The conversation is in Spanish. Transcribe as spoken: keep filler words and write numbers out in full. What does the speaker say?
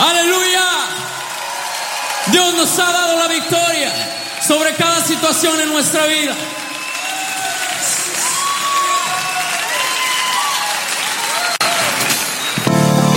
Aleluya. Dios nos ha dado la victoria sobre cada situación en nuestra vida.